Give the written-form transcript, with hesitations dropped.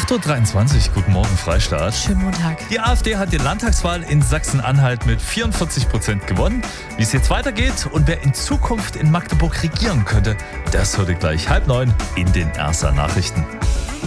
8.23 Uhr, guten Morgen Freistaat. Schönen guten Tag. Die AfD hat die Landtagswahl in Sachsen-Anhalt mit 44% gewonnen. Wie es jetzt weitergeht und wer in Zukunft in Magdeburg regieren könnte, das hört ihr gleich 8:30 in den Erster Nachrichten.